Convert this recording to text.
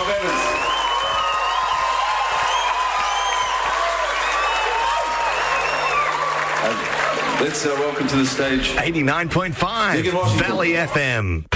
Bob Evans. Let's welcome to the stage 89.5 Valley FM.